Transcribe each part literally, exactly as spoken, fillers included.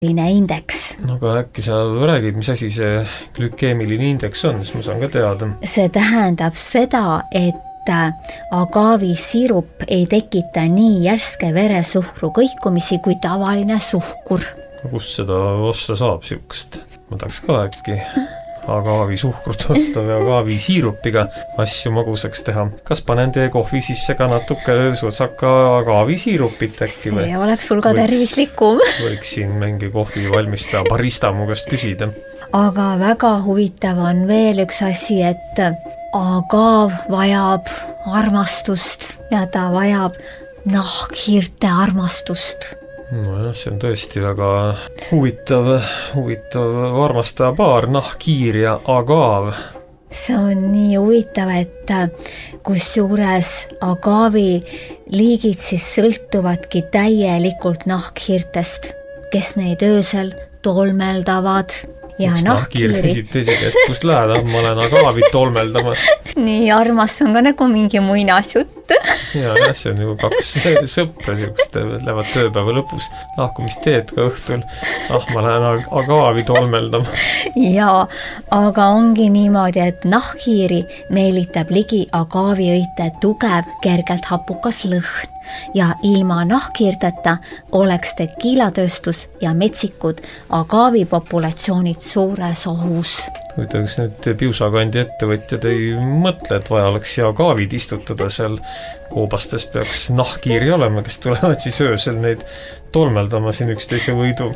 indeks. No aga äkki sa räägid, mis asi see glükeemiline indeks on, siis ma saan ka teada. See tähendab seda, et agaavisiirup ei tekita nii järske veresuhkru kõikumisi kui tavaline suhkur. Kust seda osta saab siukest? Ma tahaks ka äkki agaavisuhkrut osta või agaavisiirupiga asju magusaks teha. Kas panen teie kohvi sisse ka natuke sutsaka agaavisiirupit äkki või? See oleks sul ka tervislikum. Võiks siin mingi kohvi valmistada, barista mu käest küsida. Aga väga huvitav on veel üks asi, et agaav vajab armastust ja ta vajab nahkhiirte armastust. No jah, see on tõesti väga huvitav, huvitav armastaja paar, nahkhiir ja agaav. See on nii huvitav, et kus juures agaavi liigid siis sõltuvadki täielikult nahkhiirtest, kes neid öösel tolmeldavad. Ja nahkhiir küsib teise käest, kust lähed, ma olen agaavi tolmeldama. Nii armas on ka nagu mingi muinasjutt. Ja, jah, see on ju kaks sõpra, siukest lähevad tööpäeva lõpus. Ahku, mis teed ka õhtul? Ah, ma lähen agaavi tolmeldama. Ja, aga ongi niimoodi, et nahkhiiri meelitab ligi agaaviõite tugev, kergelt hapukas lõhn. Ja ilma nahkhiirteta oleks tekiilatööstus ja metsikud agaavi populatsioonid suures ohus. Võitaks nüüd piusakandi ettevõtjad ei mõtle, et vaja oleks ja agaavid istutada seal koobastes peaks nahkhiiri olema, kes tulevad siis öösel neid tolmeldama siin üksteise võidu.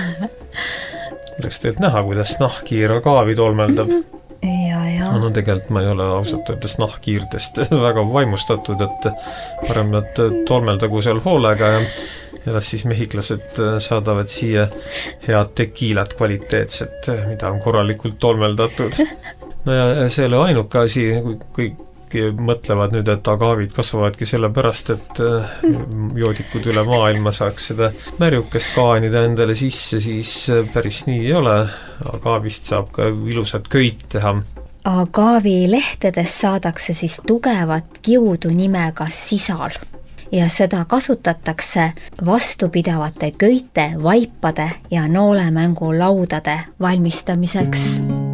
Oleks teilt näha, kuidas nahkhiir agaavi tolmeldab. Ja, ja. No tegelikult ma ei ole ausalt öeldes nahkhiirtest väga vaimustatud, et parem nad tolmeldagu seal hoolega ja, ja las siis mehiklased saadavad siia head tekiilat kvaliteetset, mida on korralikult tolmeldatud. No ja see oli ainuke asi, kui kõik mõtlevad nüüd, et agaavid kasvavadki selle pärast, et joodikud üle maailma saaks seda märjukest kaanida endale sisse, siis päris nii ei ole. Agaavist saab ka ilusat köit teha. Agaavi lehtedes saadakse siis tugevat kiudu nimega sisal ja seda kasutatakse vastupidavate köite, vaipade ja noolemängu laudade valmistamiseks.